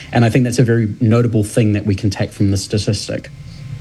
And I think that's a very notable thing that we can take from the statistic.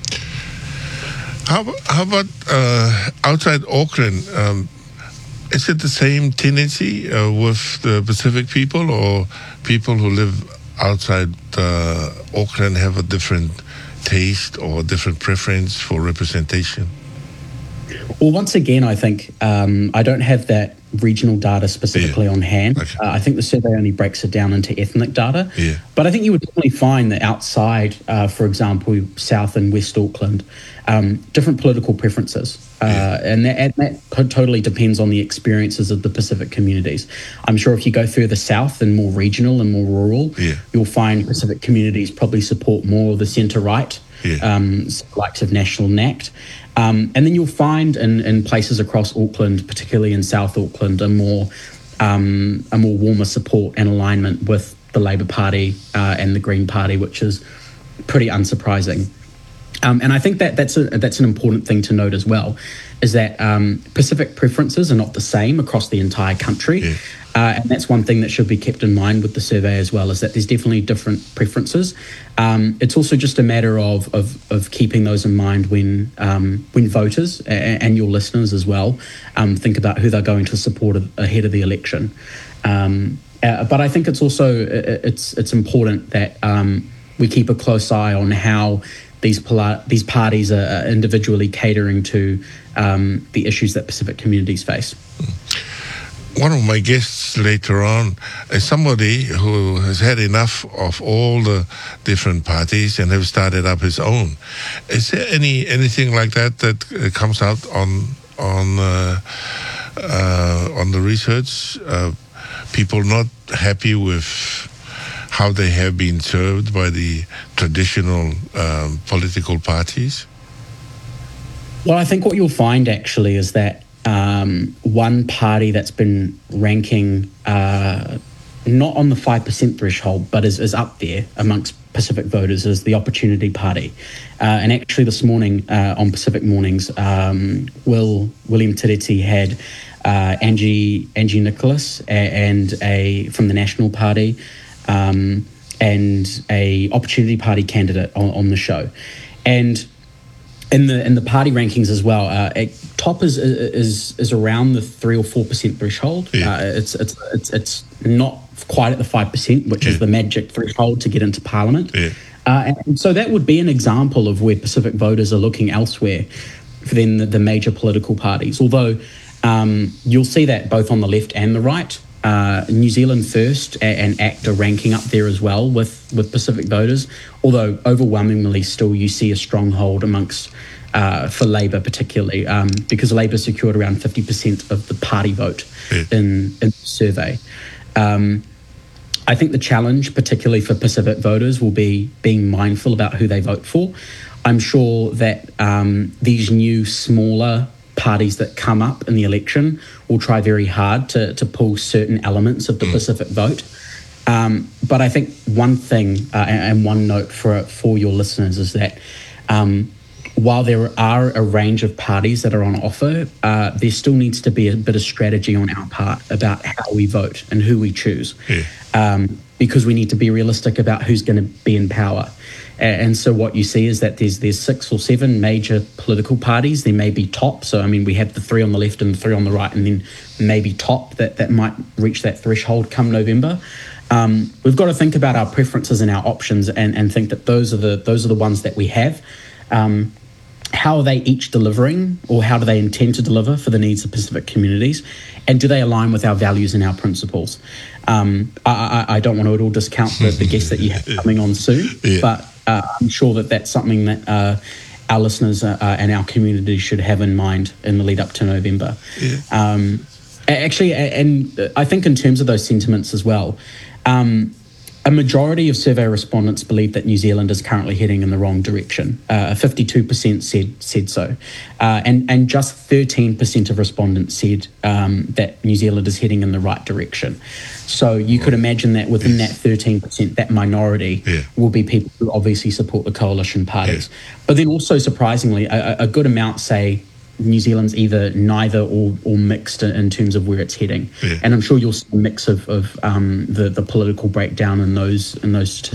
How about outside Auckland? Is it the same tendency with the Pacific people, or people who live outside Auckland have a different taste or a different preference for representation? Well, once again, I think I don't have that regional data specifically on hand. Okay. I think the survey only breaks it down into ethnic data. Yeah. But I think you would definitely find that outside, for example, South and West Auckland, different political preferences. And that totally depends on the experiences of the Pacific communities. I'm sure if you go further south and more regional and more rural, you'll find Pacific communities probably support more the centre-right, likes of National NACT. And then you'll find in places across Auckland, particularly in South Auckland, a more warmer support and alignment with the Labour Party and the Green Party, which is pretty unsurprising. And I think that's an important thing to note as well, is that Pacific preferences are not the same across the entire country. And that's one thing that should be kept in mind with the survey as well, is that there's definitely different preferences. It's also just a matter of keeping those in mind when voters and your listeners as well think about who they're going to support ahead of the election. But I think it's also it's important that we keep a close eye on how these parties are individually catering to the issues that Pacific communities face. One of my guests later on is somebody who has had enough of all the different parties and have started up his own. Is there anything like that comes out on the research? People not happy with how they have been served by the traditional political parties? Well, I think what you'll find actually is that one party that's been ranking not on the 5% threshold, but is up there amongst Pacific voters is the Opportunity Party. And actually this morning on Pacific Mornings, William Tiriti had Angie Nicholas and from the National Party and a Opportunity Party candidate on the show. And in the party rankings as well, top is around the 3 or 4% threshold. It's not quite at the 5%, which is the magic threshold to get into Parliament. And so that would be an example of where Pacific voters are looking elsewhere than the major political parties. Although you'll see that both on the left and the right. New Zealand First and ACT are ranking up there as well with Pacific voters, although overwhelmingly still you see a stronghold amongst for Labour particularly, because Labour secured around 50% of the party vote in the survey. I think the challenge, particularly for Pacific voters, will be being mindful about who they vote for. I'm sure that these new smaller parties that come up in the election will try very hard to pull certain elements of the Pacific vote. But I think one thing and one note for your listeners is that while there are a range of parties that are on offer, there still needs to be a bit of strategy on our part about how we vote and who we choose, because we need to be realistic about who's going to be in power. And so what you see is that there's 6 or 7 major political parties. There may be top. So, I mean, we have the 3 on the left and the 3 on the right, and then maybe top that might reach that threshold come November. We've got to think about our preferences and our options and think that those are the ones that we have. How are they each delivering, or how do they intend to deliver for the needs of Pacific communities? And do they align with our values and our principles? I don't want to at all discount the guests that you have coming on soon, but I'm sure that's something that our listeners and our community should have in mind in the lead up to November. Actually, and I think in terms of those sentiments as well, a majority of survey respondents believe that New Zealand is currently heading in the wrong direction. 52% said so. And just 13% of respondents said that New Zealand is heading in the right direction. So you could imagine that within that 13%, that minority will be people who obviously support the coalition parties. But then also, surprisingly, a good amount say New Zealand's either neither or mixed in terms of where it's heading. And I'm sure you'll see a mix of the political breakdown in those